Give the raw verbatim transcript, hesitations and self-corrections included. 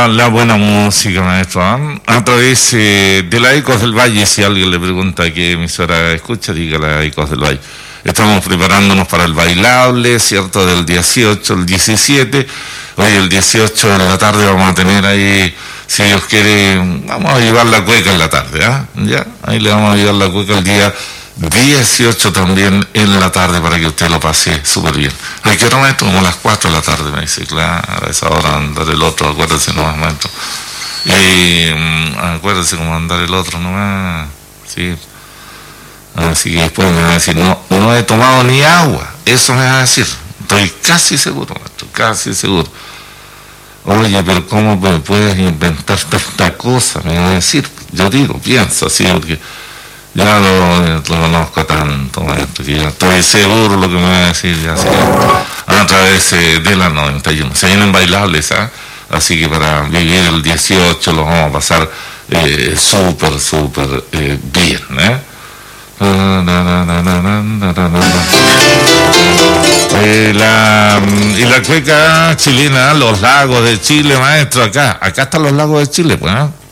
la, la buena música, maestro, ¿eh? A través eh, de la Ecos del Valle. Si alguien le pregunta qué emisora escucha, diga la Ecos del Valle. Estamos preparándonos para el bailable, ¿cierto? Del dieciocho, el diecisiete. Hoy el dieciocho de la tarde vamos a tener ahí, si Dios quiere, vamos a llevar la cueca en la tarde, ¿ah? ¿eh? Ya, ahí le vamos a llevar la cueca el día dieciocho también en la tarde para que usted lo pase súper bien. ¿A qué hora, maestro? Como a las cuatro de la tarde, me dice, claro, a esa hora andar el otro, acuérdese nomás, maestro. Y um, acuérdese cómo andar el otro nomás, sí. Así que después me va a decir, no, no he tomado ni agua, eso me va a decir, estoy casi seguro, maestro, casi seguro. Oye, pero ¿cómo me puedes inventar tanta cosa? Me va a decir, yo digo, pienso así, porque ya lo, lo conozco tanto, maestro, que ya estoy seguro lo que me va a decir, ya sé, a través eh, de la noventa y uno. Se vienen bailables, ¿ah? ¿eh? Así que para vivir el dieciocho lo vamos a pasar eh, súper, súper eh, bien, ¿eh? Eh, la, y la cueca chilena, los lagos de Chile, maestro, acá, acá están los lagos de Chile, pues, ¿eh?